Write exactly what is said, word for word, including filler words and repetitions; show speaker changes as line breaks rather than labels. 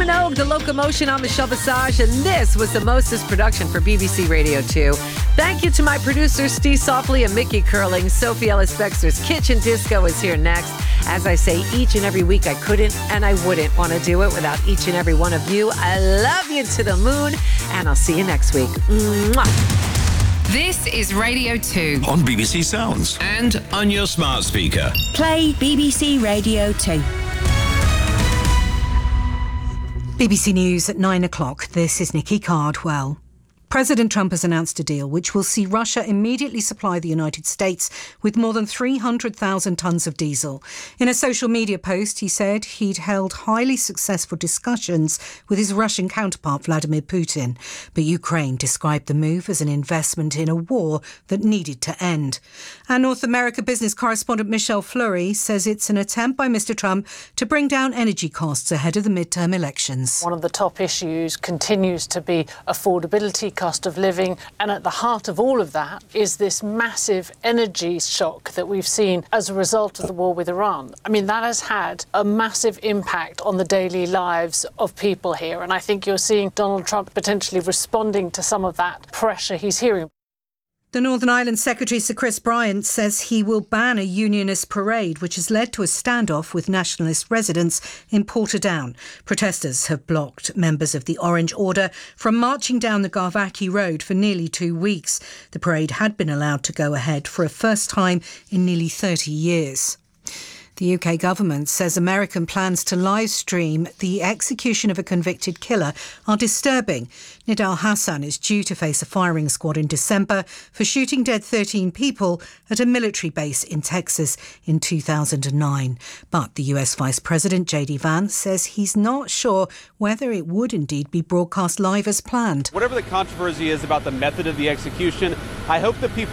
Minogue, The Locomotion. I'm Michelle Visage, and this was the Moses production for B B C Radio two. Thank you to my producers, Steve Softly and Mickey Curling. Sophie Ellis-Bextor's Kitchen Disco is here next. As I say each and every week, I couldn't and I wouldn't want to do it without each and every one of you. I love you to the moon, and I'll see you next week. Mwah.
This is Radio two.
On B B C Sounds.
And on your smart speaker.
Play B B C Radio two.
B B C News at nine o'clock. This is Nikki Cardwell. President Trump has announced a deal which will see Russia immediately supply the United States with more than three hundred thousand tonnes of diesel. In a social media post, he said he'd held highly successful discussions with his Russian counterpart Vladimir Putin. But Ukraine described the move as an investment in a war that needed to end. Our North America business correspondent Michelle Fleury says it's an attempt by Mister Trump to bring down energy costs ahead of the midterm elections.
One of the top issues continues to be affordability, cost of living, and at the heart of all of that is this massive energy shock that we've seen as a result of the war with Iran. I mean, that has had a massive impact on the daily lives of people here, and I think you're seeing Donald Trump potentially responding to some of that pressure he's hearing.
The Northern Ireland Secretary Sir Chris Bryant says he will ban a unionist parade, which has led to a standoff with nationalist residents in Portadown. Protesters have blocked members of the Orange Order from marching down the Garvaki Road for nearly two weeks. The parade had been allowed to go ahead for a first time in nearly thirty years. The U K government says American plans to live stream the execution of a convicted killer are disturbing. Nidal Hassan is due to face a firing squad in December for shooting dead thirteen people at a military base in Texas in two thousand nine. But the U S Vice President J D Vance says he's not sure whether it would indeed be broadcast live as planned.
Whatever the controversy is about the method of the execution, I hope that people